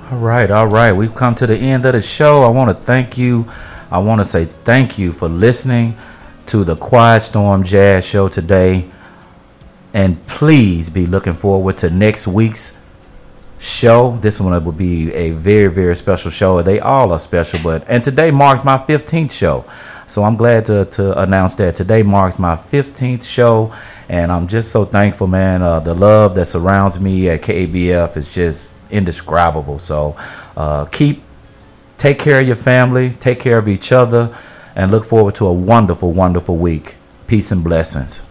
All right. We've come to the end of the show. I want to thank you. I want to say thank you for listening to the Quiet Storm Jazz Show today. And please be looking forward to next week's show. This one will be a very, very special show. They all are special, and today marks my 15th show. So I'm glad to announce that today marks my 15th show, and I'm just so thankful, man. The love that surrounds me at KABF is just indescribable. So take care of your family, take care of each other, and look forward to a wonderful, wonderful week. Peace and blessings.